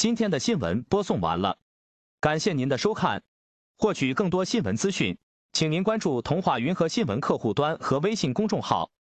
今天的新闻播送完了，感谢您的收看。获取更多新闻资讯，请您关注童话云和新闻客户端和微信公众号。